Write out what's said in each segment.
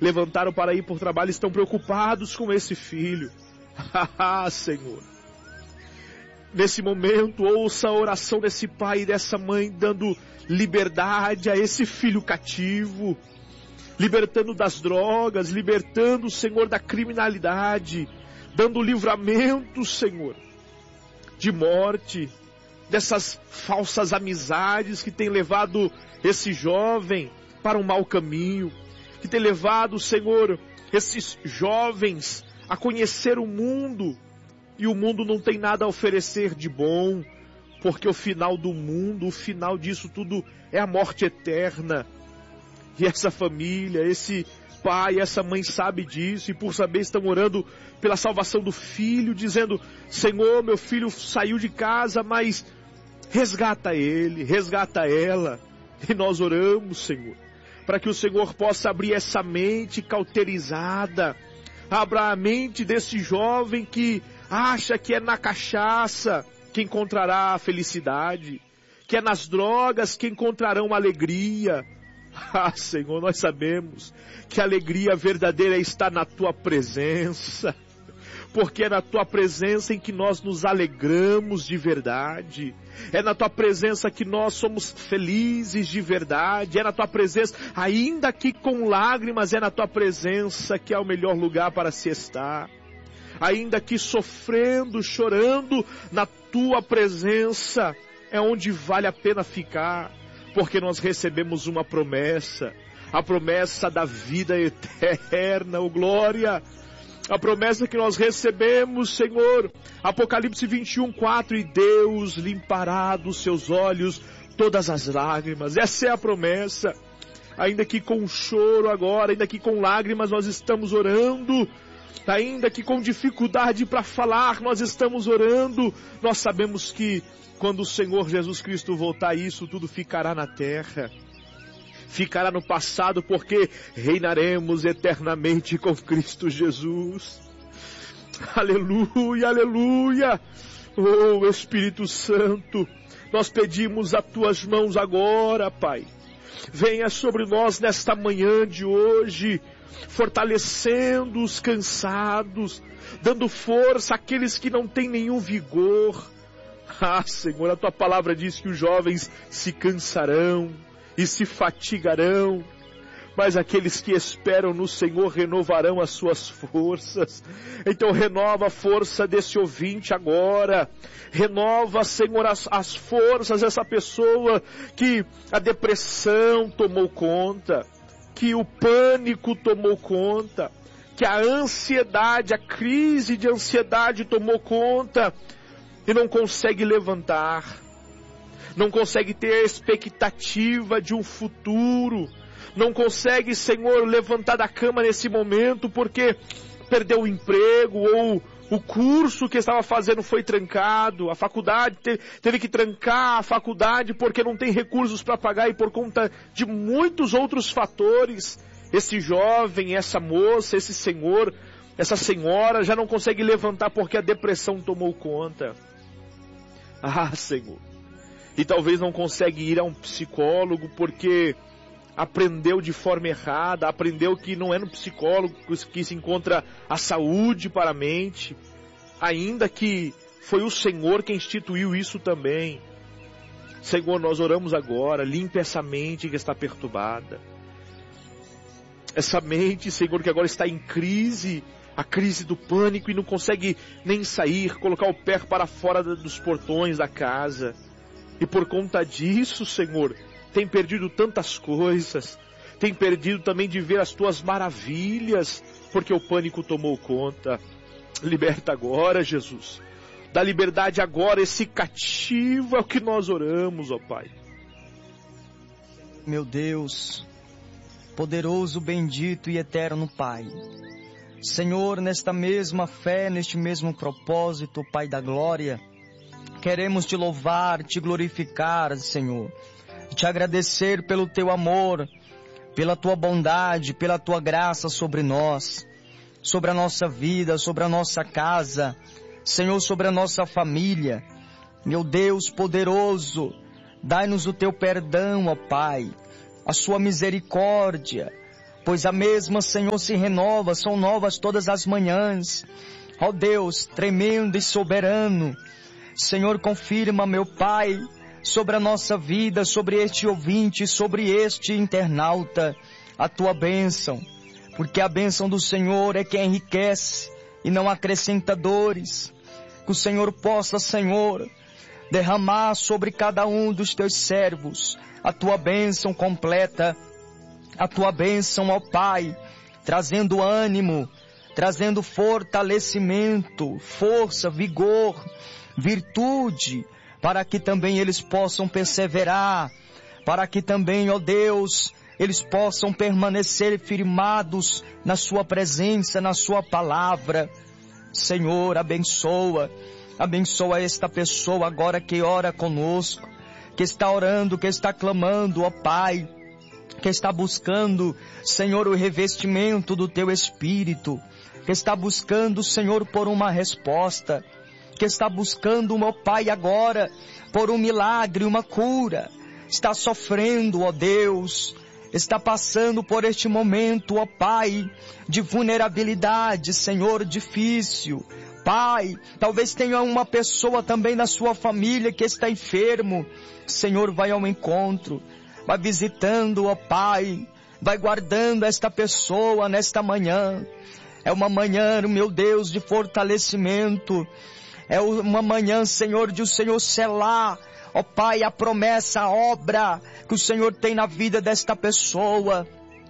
levantaram para ir por trabalho estão preocupados com esse filho. Senhor, nesse momento, ouça a oração desse pai e dessa mãe, dando liberdade a esse filho cativo, libertando das drogas, libertando, Senhor, da criminalidade, dando livramento, Senhor, de morte, dessas falsas amizades que tem levado esse jovem para um mau caminho, que tem levado, Senhor, esses jovens a conhecer o mundo, e o mundo não tem nada a oferecer de bom, porque o final do mundo, o final disso tudo é a morte eterna. E essa família, esse pai, essa mãe sabe disso, e por saber estão orando pela salvação do filho, dizendo: Senhor, meu filho saiu de casa, mas resgata ele, resgata ela. E nós oramos, Senhor, para que o Senhor possa abrir essa mente cauterizada, abra a mente desse jovem que acha que é na cachaça que encontrará a felicidade, que é nas drogas que encontrarão alegria. Senhor, nós sabemos que a alegria verdadeira está na Tua presença, porque é na Tua presença em que nós nos alegramos de verdade, é na Tua presença que nós somos felizes de verdade, é na Tua presença, ainda que com lágrimas, é na Tua presença que é o melhor lugar para se estar, ainda que sofrendo, chorando, na Tua presença é onde vale a pena ficar, porque nós recebemos uma promessa, a promessa da vida eterna, oh glória, a promessa que nós recebemos, Senhor, Apocalipse 21:4, e Deus limpará dos seus olhos todas as lágrimas. Essa é a promessa. Ainda que com choro agora, ainda que com lágrimas nós estamos orando, ainda que com dificuldade para falar nós estamos orando, nós sabemos que quando o Senhor Jesus Cristo voltar, isso tudo ficará na terra, ficará no passado, porque reinaremos eternamente com Cristo Jesus. Aleluia, aleluia. Oh Espírito Santo, nós pedimos as Tuas mãos agora, Pai. Venha sobre nós nesta manhã de hoje, fortalecendo os cansados, dando força àqueles que não têm nenhum vigor. Senhor, a Tua palavra diz que os jovens se cansarão e se fatigarão, mas aqueles que esperam no Senhor renovarão as suas forças. Então renova a força desse ouvinte agora, renova, Senhor, as forças dessa pessoa que a depressão tomou conta, que o pânico tomou conta, que a ansiedade, a crise de ansiedade tomou conta, e não consegue levantar, não consegue ter a expectativa de um futuro, não consegue, Senhor, levantar da cama nesse momento porque perdeu o emprego, ou o curso que estava fazendo foi trancado, a faculdade teve que trancar a faculdade porque não tem recursos para pagar, e por conta de muitos outros fatores, esse jovem, essa moça, esse senhor, essa senhora já não consegue levantar porque a depressão tomou conta. Senhor, e talvez não consegue ir a um psicólogo porque aprendeu de forma errada, aprendeu que não é no psicólogo que se encontra a saúde para a mente, ainda que foi o Senhor quem instituiu isso também. Senhor, nós oramos agora, limpe essa mente que está perturbada, essa mente, Senhor, que agora está em crise, a crise do pânico, e não consegue nem sair, colocar o pé para fora dos portões da casa, e por conta disso, Senhor, tem perdido tantas coisas, tem perdido também de ver as Tuas maravilhas, porque o pânico tomou conta. Liberta agora, Jesus, dá liberdade agora, esse cativo é o que nós oramos, ó Pai. Meu Deus, poderoso, bendito e eterno Pai, Senhor, nesta mesma fé, neste mesmo propósito, Pai da glória, queremos Te louvar, Te glorificar, Senhor, Te agradecer pelo Teu amor, pela Tua bondade, pela Tua graça sobre nós, sobre a nossa vida, sobre a nossa casa, Senhor, sobre a nossa família. Meu Deus poderoso, dai-nos o Teu perdão, ó Pai, a Sua misericórdia, pois a mesma, Senhor, se renova, são novas todas as manhãs. Ó Deus, tremendo e soberano, Senhor, confirma, meu Pai, sobre a nossa vida, sobre este ouvinte, sobre este internauta, a Tua bênção, porque a bênção do Senhor é que enriquece e não acrescenta dores. Que o Senhor possa, Senhor, derramar sobre cada um dos Teus servos a Tua bênção completa, a Tua bênção, ó Pai, trazendo ânimo, trazendo fortalecimento, força, vigor, virtude, para que também eles possam perseverar, para que também, ó Deus, eles possam permanecer firmados na Sua presença, na Sua palavra. Senhor, abençoa esta pessoa agora que ora conosco, que está orando, que está clamando, ó Pai, que está buscando, Senhor, o revestimento do Teu Espírito, que está buscando, Senhor, por uma resposta, que está buscando, meu Pai, agora, por um milagre, uma cura, está sofrendo, ó Deus, está passando por este momento, ó Pai, de vulnerabilidade, Senhor, difícil. Pai, talvez tenha uma pessoa também na sua família que está enfermo. Senhor, vai ao encontro, vai visitando, ó Pai, vai guardando esta pessoa nesta manhã. É uma manhã, meu Deus, de fortalecimento. É uma manhã, Senhor, de o Senhor selar, ó Pai, a promessa, a obra que o Senhor tem na vida desta pessoa.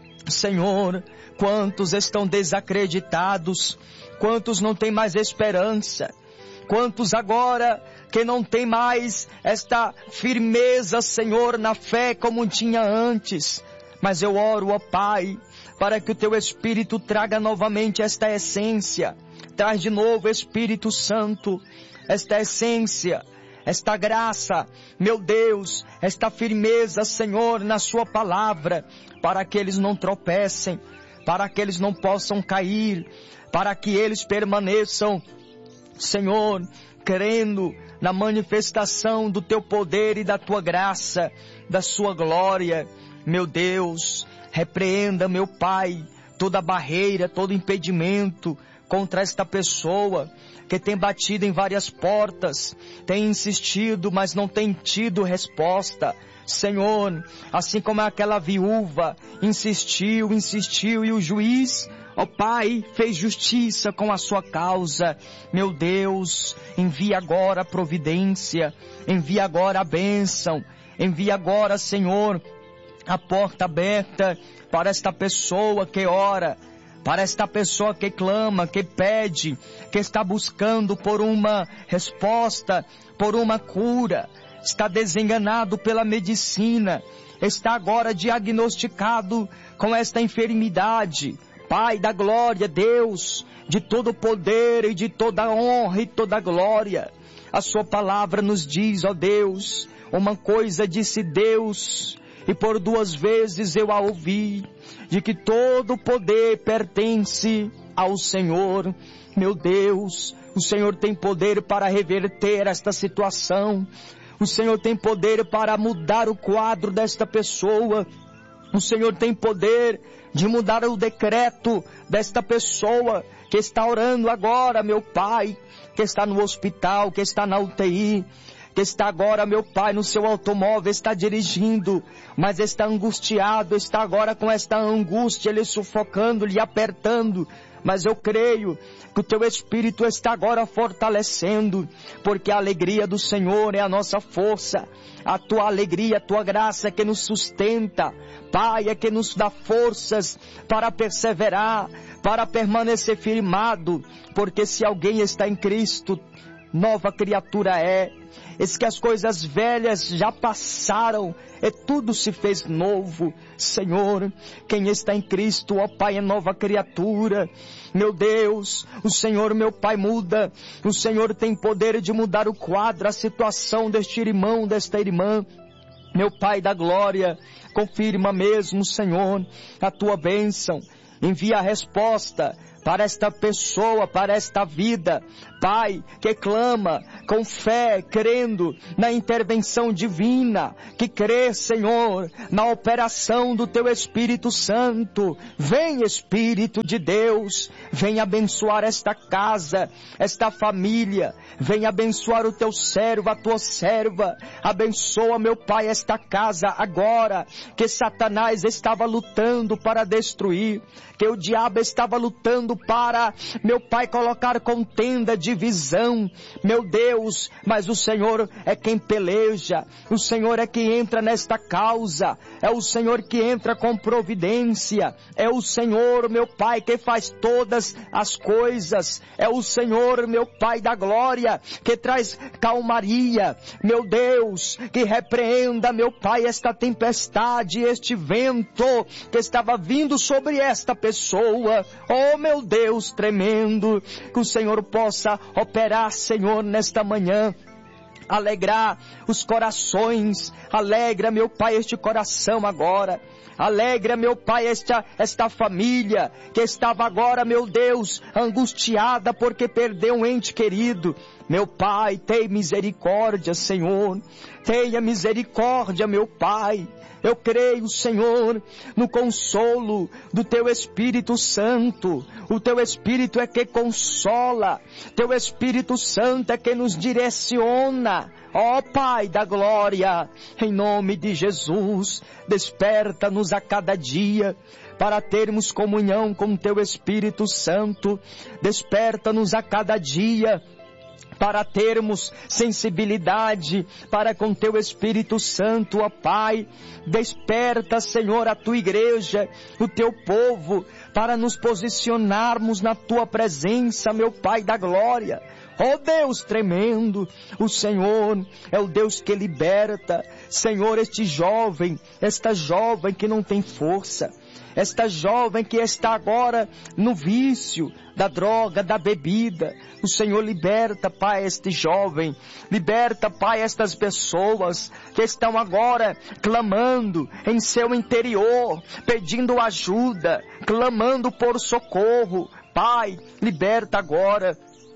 Senhor, quantos estão desacreditados, quantos não têm mais esperança, quantos agora que não tem mais esta firmeza, Senhor, na fé como tinha antes. Mas eu oro, ó Pai, para que o Teu Espírito traga novamente esta essência. Traz de novo, Espírito Santo, esta essência, esta graça, meu Deus, esta firmeza, Senhor, na Sua palavra, para que eles não tropecem, para que eles não possam cair, para que eles permaneçam, Senhor, crendo na manifestação do Teu poder e da Tua graça, da Sua glória. Meu Deus, repreenda, meu Pai, toda barreira, todo impedimento contra esta pessoa que tem batido em várias portas, tem insistido, mas não tem tido resposta. Senhor, assim como aquela viúva insistiu e o juiz, ó Pai, fez justiça com a sua causa. Meu Deus, envia agora a providência, envia agora a bênção, envia agora, Senhor, a porta aberta para esta pessoa que ora, para esta pessoa que clama, que pede, que está buscando por uma resposta, por uma cura, está desenganado pela medicina, está agora diagnosticado com esta enfermidade. Pai da glória, Deus, de todo poder e de toda honra e toda glória, a Sua palavra nos diz, ó Deus, uma coisa disse Deus, e por 2 vezes eu a ouvi, de que todo poder pertence ao Senhor. Meu Deus, o Senhor tem poder para reverter esta situação, o Senhor tem poder para mudar o quadro desta pessoa, o Senhor tem poder de mudar o decreto desta pessoa que está orando agora, meu Pai, que está no hospital, que está na UTI, que está agora, meu Pai, no seu automóvel, está dirigindo, mas está angustiado, está agora com esta angústia, lhe sufocando, lhe apertando. Mas eu creio que o Teu Espírito está agora fortalecendo, porque a alegria do Senhor é a nossa força. A Tua alegria, a Tua graça é que nos sustenta, Pai, é que nos dá forças para perseverar, para permanecer firmado, porque se alguém está em Cristo, nova criatura é. Eis que as coisas velhas já passaram, e tudo se fez novo. Senhor, quem está em Cristo, ó Pai, é nova criatura. Meu Deus, o Senhor, meu Pai, muda. O Senhor tem poder de mudar o quadro, a situação deste irmão, desta irmã. Meu Pai da glória, confirma mesmo, Senhor, a Tua bênção. Envia a resposta para esta pessoa, para esta vida, Pai, que clama com fé, crendo na intervenção divina, que crê, Senhor, na operação do Teu Espírito Santo. Vem, Espírito de Deus, vem abençoar esta casa, esta família, vem abençoar o Teu servo, a Tua serva. Abençoa, meu Pai, esta casa agora, que Satanás estava lutando para destruir, que o diabo estava lutando para, meu Pai, colocar contenda, divisão, meu Deus, mas o Senhor é quem peleja, o Senhor é quem entra nesta causa, é o Senhor que entra com providência, é o Senhor, meu Pai, que faz todas as coisas, é o Senhor, meu Pai da glória, que traz calmaria, meu Deus, que repreenda, meu Pai, esta tempestade, este vento que estava vindo sobre esta pessoa. Oh, meu Deus tremendo, que o Senhor possa operar, Senhor, nesta manhã, alegrar os corações. Alegra, meu Pai, este coração agora. Alegra, meu Pai, esta família que estava agora, meu Deus, angustiada porque perdeu um ente querido. Meu Pai, tenha misericórdia, Senhor. Tenha misericórdia, meu Pai. Eu creio, Senhor, no consolo do Teu Espírito Santo. O Teu Espírito é que consola. Teu Espírito Santo é que nos direciona. Ó Pai da glória, em nome de Jesus, desperta-nos a cada dia para termos comunhão com Teu Espírito Santo. Desperta-nos a cada dia para termos sensibilidade para com Teu Espírito Santo, ó Pai. Desperta, Senhor, a Tua igreja, o Teu povo, para nos posicionarmos na Tua presença, meu Pai da glória. Ó Deus tremendo, o Senhor é o Deus que liberta. Senhor, este jovem, esta jovem que não tem força, esta jovem que está agora no vício da droga, da bebida, o Senhor liberta, Pai, este jovem, liberta, Pai, estas pessoas que estão agora clamando em seu interior, pedindo ajuda, clamando por socorro. Pai, liberta agora,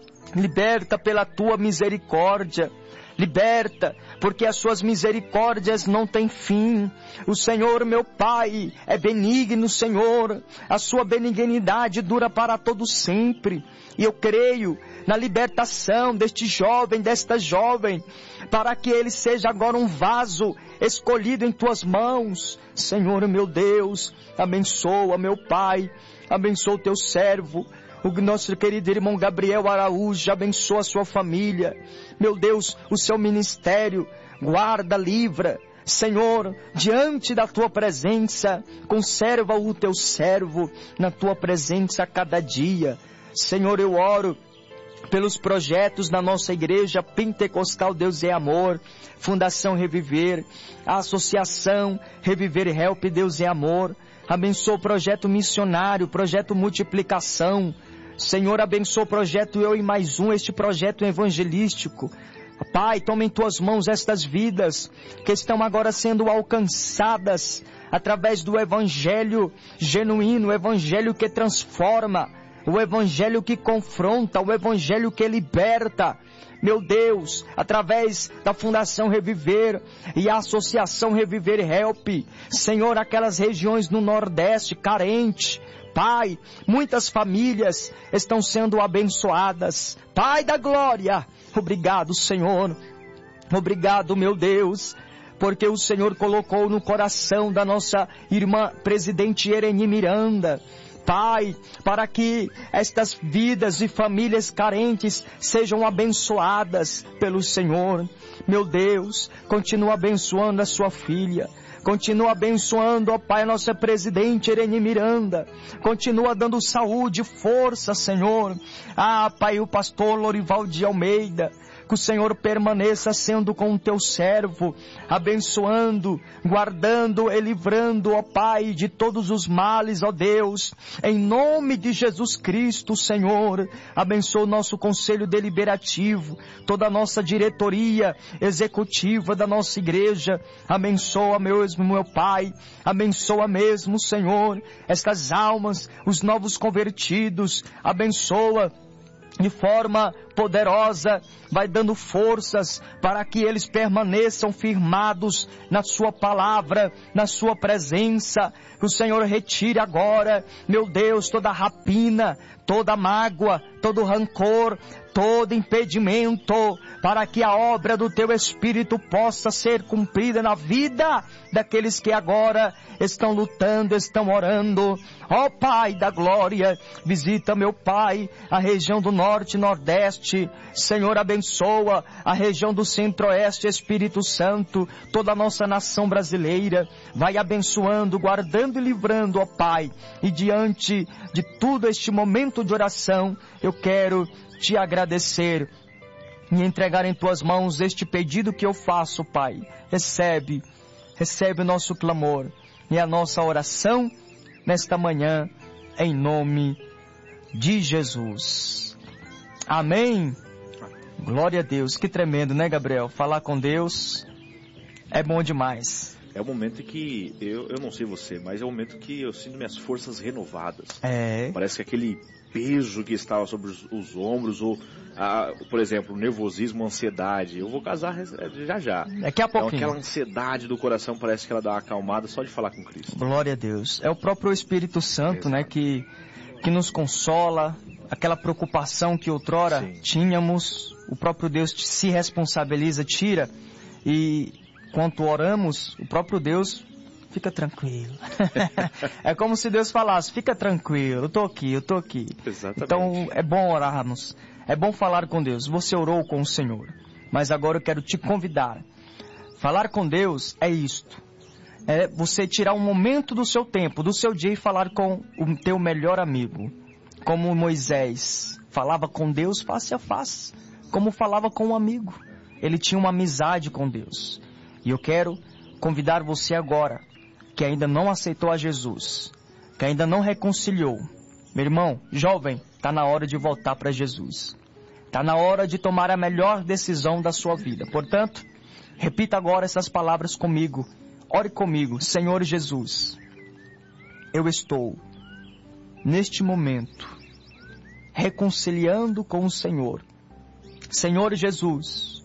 liberta pela Tua misericórdia. Liberta, porque as Suas misericórdias não têm fim. O Senhor, meu Pai, é benigno, Senhor. A Sua benignidade dura para todo sempre. E eu creio na libertação deste jovem, desta jovem, para que ele seja agora um vaso escolhido em Tuas mãos. Senhor, meu Deus, abençoa, meu Pai, abençoa o Teu servo, o nosso querido irmão Gabriel Araújo, abençoa a sua família. Meu Deus, o seu ministério, guarda, livra. Senhor, diante da Tua presença, conserva o Teu servo na Tua presença a cada dia. Senhor, eu oro pelos projetos da nossa igreja Pentecostal Deus é Amor, Fundação Reviver, a Associação Reviver Help Deus é Amor. Abençoa o projeto missionário, projeto multiplicação. Senhor, abençoa o projeto Eu e Mais Um, este projeto evangelístico. Pai, toma em Tuas mãos estas vidas que estão agora sendo alcançadas através do evangelho genuíno, o evangelho que transforma, o evangelho que confronta, o evangelho que liberta. Meu Deus, através da Fundação Reviver e a Associação Reviver Help, Senhor, aquelas regiões no Nordeste carentes, Pai, muitas famílias estão sendo abençoadas. Pai da glória, obrigado, Senhor. Obrigado, meu Deus, porque o Senhor colocou no coração da nossa irmã presidente Ereni Miranda, Pai, para que estas vidas e famílias carentes sejam abençoadas pelo Senhor. Meu Deus, continua abençoando a sua filha. Continua abençoando, ó Pai, a nossa presidente Ereni Miranda. Continua dando saúde, força, Senhor. Ah, Pai, o pastor Lorival de Almeida. Que o Senhor permaneça sendo com o teu servo, abençoando, guardando e livrando, ó Pai, de todos os males, ó Deus. Em nome de Jesus Cristo, Senhor, abençoa o nosso conselho deliberativo, toda a nossa diretoria executiva da nossa igreja. Abençoa mesmo, meu Pai, abençoa mesmo, Senhor, estas almas, os novos convertidos, abençoa de forma poderosa, vai dando forças para que eles permaneçam firmados na sua palavra, na sua presença. Que o Senhor retire agora, meu Deus, toda rapina, toda mágoa, todo rancor, todo impedimento, para que a obra do Teu Espírito possa ser cumprida na vida daqueles que agora estão lutando, estão orando. Ó Pai da glória, visita, meu Pai, a região do norte e nordeste. Senhor, abençoa a região do centro-oeste, Espírito Santo, toda a nossa nação brasileira. Vai abençoando, guardando e livrando, ó Pai. E diante de todo este momento de oração, eu quero Te agradecer e entregar em Tuas mãos este pedido que eu faço, Pai. Recebe o nosso clamor e a nossa oração nesta manhã, em nome de Jesus. Amém. Glória a Deus. Que tremendo, né, Gabriel? Falar com Deus é bom demais. É o momento que, eu não sei você, mas é o momento que eu sinto minhas forças renovadas. Parece que aquele peso que estava sobre os ombros, ou, por exemplo, o nervosismo, a ansiedade. Eu vou casar já. Daqui a pouquinho. Então, aquela ansiedade do coração parece que ela dá uma acalmada só de falar com Cristo. Glória a Deus. É o próprio Espírito Santo, né, que nos consola. Aquela preocupação que outrora tínhamos, o próprio Deus se responsabiliza, tira. E quando oramos, o próprio Deus fica tranquilo. É como se Deus falasse, fica tranquilo, eu tô aqui. Exatamente. Então é bom orarmos, é bom falar com Deus. Você orou com o Senhor, mas agora eu quero te convidar. Falar com Deus é isto. É você tirar um momento do seu tempo, do seu dia, e falar com o teu melhor amigo. Como Moisés falava com Deus face a face, como falava com um amigo. Ele tinha uma amizade com Deus. E eu quero convidar você agora, que ainda não aceitou a Jesus, que ainda não reconciliou. Meu irmão, jovem, está na hora de voltar para Jesus. Está na hora de tomar a melhor decisão da sua vida. Portanto, repita agora essas palavras comigo. Ore comigo. Senhor Jesus, eu estou, neste momento, reconciliando com o Senhor. Senhor Jesus,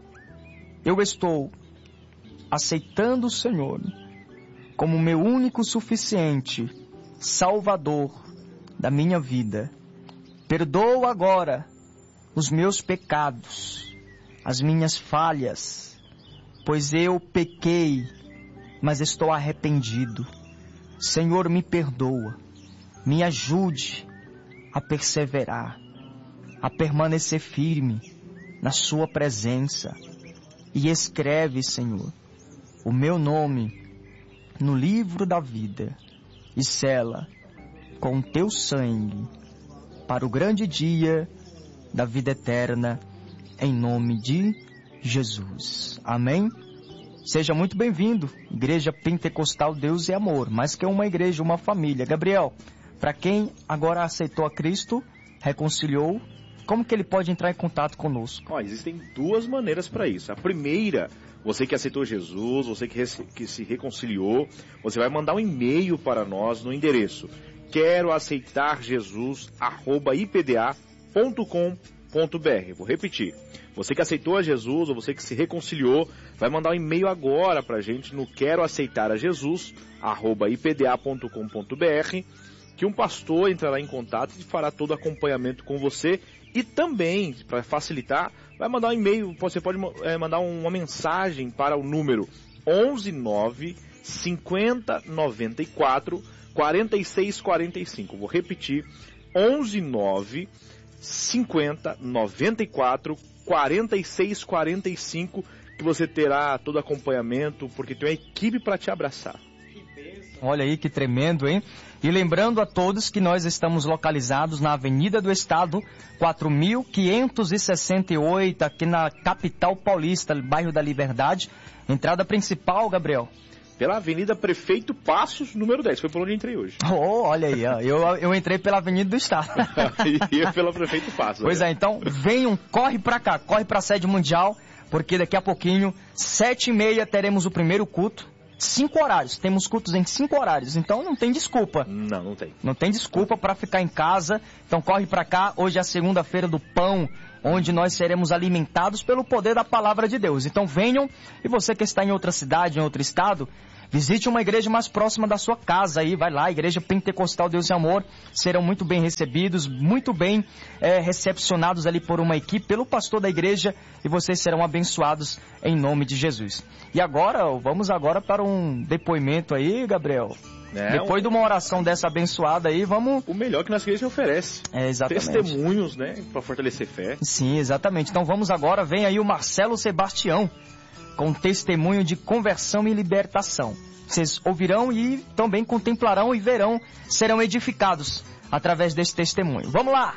eu estou aceitando o Senhor como meu único suficiente Salvador da minha vida. Perdoa agora os meus pecados, as minhas falhas, pois eu pequei, mas estou arrependido. Senhor, me perdoa, me ajude a perseverar, a permanecer firme na sua presença, e escreve, Senhor, o meu nome no livro da vida e sela com o teu sangue para o grande dia da vida eterna, em nome de Jesus. Amém? Seja muito bem-vindo, Igreja Pentecostal Deus e Amor, mais que uma igreja, uma família. Gabriel, para quem agora aceitou a Cristo, reconciliou, como que ele pode entrar em contato conosco? Existem duas maneiras para isso. A primeira, você que aceitou Jesus, você que se reconciliou, você vai mandar um e-mail para nós no endereço queroaceitarjesus@ipda.com.br. Vou repetir. Você que aceitou a Jesus ou você que se reconciliou, vai mandar um e-mail agora para a gente no queroaceitarjesus@ipda.com.br, que um pastor entrará em contato e fará todo o acompanhamento com você. E também, para facilitar, vai mandar um e-mail, você pode mandar uma mensagem para o número 119 50 94 46 45. Vou repetir, 119 50 94 46 45, que você terá todo acompanhamento, porque tem uma equipe para te abraçar. Olha aí que tremendo, hein? E lembrando a todos que nós estamos localizados na Avenida do Estado, 4.568, aqui na capital paulista, bairro da Liberdade. Entrada principal, Gabriel? Pela Avenida Prefeito Passos, número 10. Foi por onde entrei hoje. Oh, olha aí, ó. Eu entrei pela Avenida do Estado. E eu pela Prefeito Passos. Pois é, então venham, corre pra cá, corre pra sede mundial, porque daqui a pouquinho, 7h30, teremos o primeiro culto. 5 horários, temos cultos em 5 horários, então não tem desculpa. Não tem. Não tem desculpa para ficar em casa, então corre para cá. Hoje é a segunda-feira do pão, onde nós seremos alimentados pelo poder da palavra de Deus. Então venham, e você que está em outra cidade, em outro estado, visite uma igreja mais próxima da sua casa aí, vai lá, Igreja Pentecostal Deus e Amor, serão muito bem recebidos, muito bem recepcionados ali por uma equipe, pelo pastor da igreja, e vocês serão abençoados em nome de Jesus. E agora, vamos agora para um depoimento aí, Gabriel. Depois de uma oração dessa abençoada aí, vamos... O melhor que nossa igreja oferece. Exatamente. Testemunhos, né, para fortalecer fé. Sim, exatamente. Então vamos agora, vem aí o Marcelo Sebastião, com testemunho de conversão e libertação. Vocês ouvirão e também contemplarão e verão, serão edificados através desse testemunho. Vamos lá!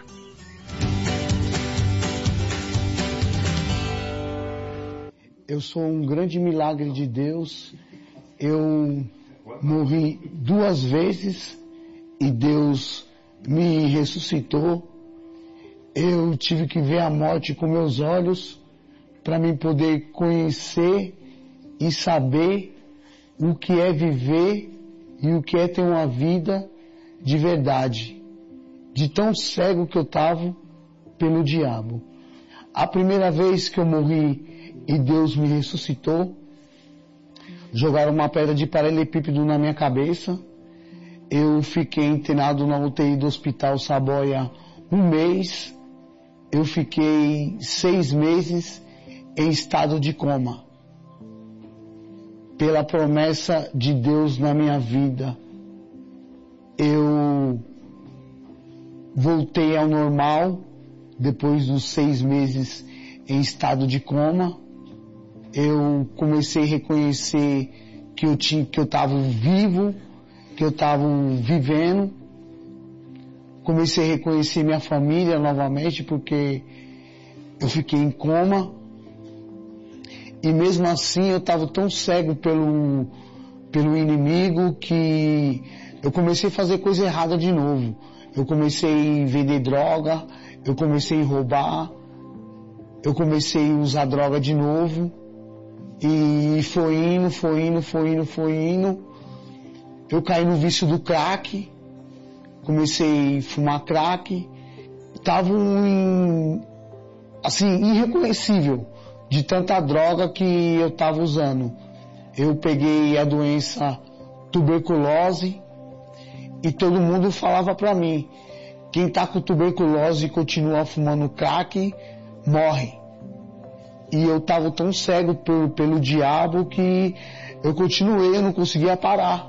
Eu sou um grande milagre de Deus. Eu morri 2 vezes e Deus me ressuscitou. Eu tive que ver a morte com meus olhos para mim poder conhecer e saber o que é viver e o que é ter uma vida de verdade, de tão cego que eu estava pelo diabo. A primeira vez que eu morri e Deus me ressuscitou, jogaram uma pedra de paralelepípedo na minha cabeça. Eu fiquei internado na UTI do Hospital Saboia 1 mês. Eu fiquei 6 meses em estado de coma. Pela promessa de Deus na minha vida, eu voltei ao normal depois dos 6 meses em estado de coma. Eu comecei a reconhecer que eu estava vivo, que eu estava vivendo. Comecei a reconhecer minha família novamente, porque eu fiquei em coma. E mesmo assim eu estava tão cego pelo inimigo que eu comecei a fazer coisa errada de novo. Eu comecei a vender droga, eu comecei a roubar, eu comecei a usar droga de novo. E foi indo. Eu caí no vício do crack, comecei a fumar crack. Estava irreconhecível de tanta droga que eu estava usando. Eu peguei a doença tuberculose e todo mundo falava para mim, quem está com tuberculose e continua fumando crack, morre. E eu estava tão cego pelo diabo que eu continuei, eu não conseguia parar.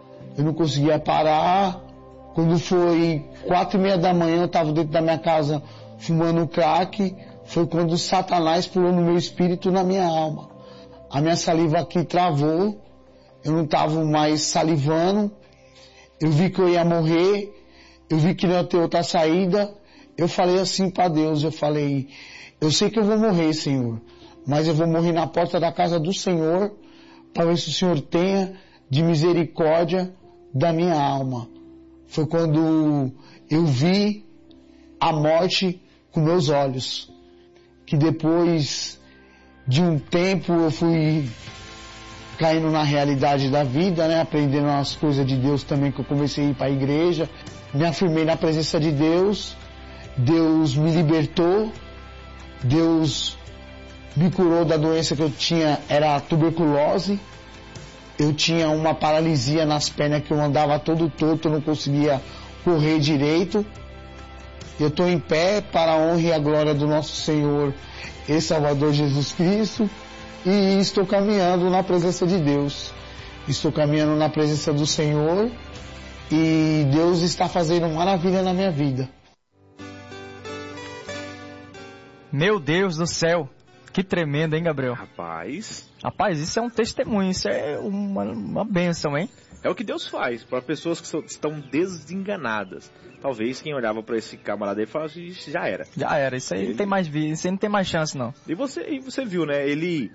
Quando foi 4h30 da manhã, eu estava dentro da minha casa fumando crack. Foi quando Satanás pulou no meu espírito e na minha alma. A minha saliva aqui travou, eu não estava mais salivando, eu vi que eu ia morrer, eu vi que não ia ter outra saída. Eu falei assim para Deus, eu sei que eu vou morrer, Senhor, mas eu vou morrer na porta da casa do Senhor, para ver se o Senhor tenha de misericórdia da minha alma. Foi quando eu vi a morte com meus olhos, que depois de um tempo eu fui caindo na realidade da vida, né? Aprendendo as coisas de Deus também, que eu comecei a ir para a igreja, me afirmei na presença de Deus, Deus me libertou, Deus me curou da doença que eu tinha, era a tuberculose. Eu tinha uma paralisia nas pernas, que eu andava todo torto, eu não conseguia correr direito. Eu estou em pé para a honra e a glória do nosso Senhor e Salvador Jesus Cristo, e estou caminhando na presença de Deus. Estou caminhando na presença do Senhor e Deus está fazendo maravilha na minha vida. Meu Deus do céu, Que tremendo, hein, Gabriel? Rapaz, Isso é um testemunho, isso é uma bênção, hein? é o que Deus faz para pessoas que estão desenganadas. Talvez quem olhava para esse camarada aí falasse, "Ixi, já era." Já era, isso aí não tem mais vida, isso aí não tem mais chance, não. E você viu, né? Ele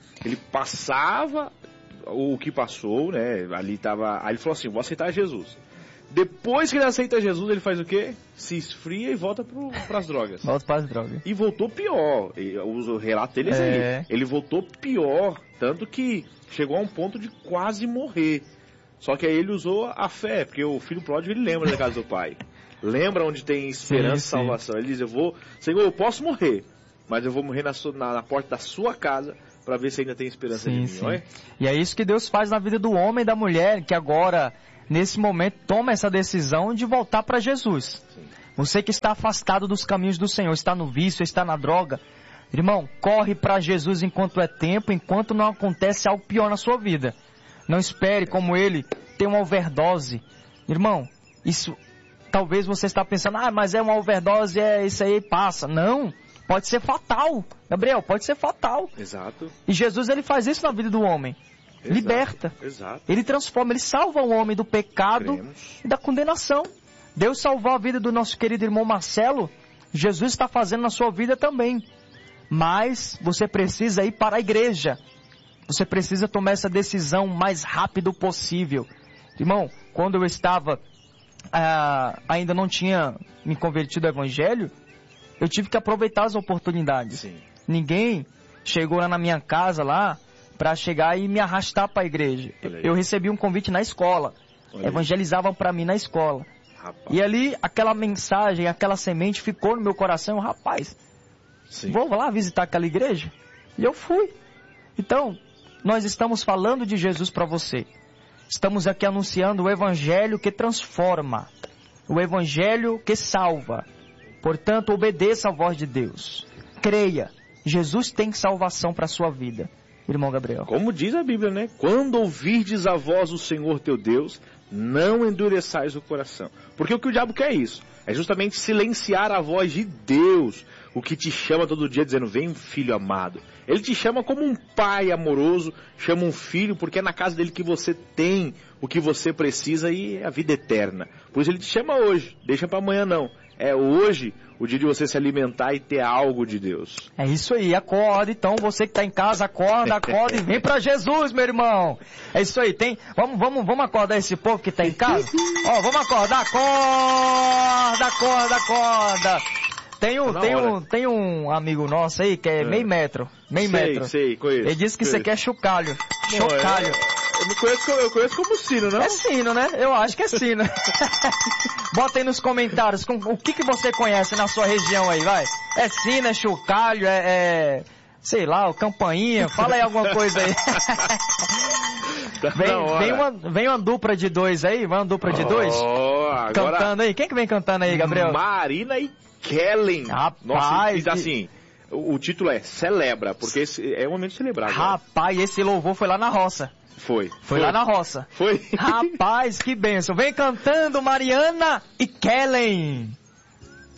passava o que passou, né? Aí ele falou assim, vou aceitar Jesus. Depois que ele aceita Jesus, ele faz o quê? Se esfria e volta pras drogas. Volta pras drogas. E voltou pior. O relato dele é aí. Ele voltou pior, tanto que chegou a um ponto de quase morrer. Só que aí ele usou a fé, porque o filho pródigo, ele lembra da casa do pai. Lembra onde tem esperança e salvação. Ele diz, Senhor, eu posso morrer, mas eu vou morrer na porta da sua casa para ver se ainda tem esperança de mim. Olha? E é isso que Deus faz na vida do homem e da mulher, que agora, nesse momento, toma essa decisão de voltar para Jesus. Sim. Você que está afastado dos caminhos do Senhor, está no vício, está na droga, irmão, corre para Jesus enquanto é tempo, enquanto não acontece algo pior na sua vida. Não espere como ele ter uma overdose. Irmão, isso, talvez você está pensando, mas é uma overdose, isso aí passa. Não, pode ser fatal. Gabriel, pode ser fatal. Exato. E Jesus, ele faz isso na vida do homem. Exato. Liberta. Exato. Ele transforma, ele salva o homem do pecado e da condenação. Deus salvou a vida do nosso querido irmão Marcelo. Jesus está fazendo na sua vida também. Mas você precisa ir para a igreja. Você precisa tomar essa decisão o mais rápido possível. Irmão, quando eu estava, ainda não tinha me convertido ao evangelho, eu tive que aproveitar as oportunidades. Sim. Ninguém chegou lá na minha casa lá para chegar e me arrastar para a igreja. Eu recebi um convite na escola. Evangelizavam para mim na escola. Rapaz. E ali, aquela mensagem, aquela semente ficou no meu coração. Rapaz, vou lá visitar aquela igreja? E eu fui. Então, nós estamos falando de Jesus para você. Estamos aqui anunciando o evangelho que transforma. O evangelho que salva. Portanto, obedeça a voz de Deus. Creia. Jesus tem salvação para a sua vida. Irmão Gabriel. Como diz a Bíblia, né? Quando ouvirdes a voz do Senhor teu Deus, não endureçais o coração. Porque o que o diabo quer é isso. É justamente silenciar a voz de Deus. O que te chama todo dia dizendo, vem filho amado. Ele te chama como um pai amoroso, chama um filho, porque é na casa dele que você tem o que você precisa e é a vida eterna. Por isso ele te chama hoje, deixa para amanhã não. É hoje o dia de você se alimentar e ter algo de Deus. É isso aí, acorda então, você que está em casa, acorda e vem para Jesus, meu irmão. É isso aí, vamos acordar esse povo que está em casa? Vamos acordar, acorda. Tem um amigo nosso aí que é meio metro. Sei, conheço. Ele disse que você quer chocalho. Chocalho. Eu conheço como sino, não? É sino, né? Eu acho que é sino. Bota aí nos comentários o que você conhece na sua região aí, vai. É sino, é chocalho, sei lá, campainha. Fala aí alguma coisa aí. Vem uma dupla de dois aí, vai uma dupla de dois. Agora... Cantando aí. Quem que vem cantando aí, Gabriel? Marina e Kellen. Rapaz. Nossa, assim, o título é Celebra, porque esse é um momento de celebrar. Rapaz, esse louvor foi lá na roça. Foi lá na roça. Foi. Rapaz, que bênção. Vem cantando Mariana e Kellen.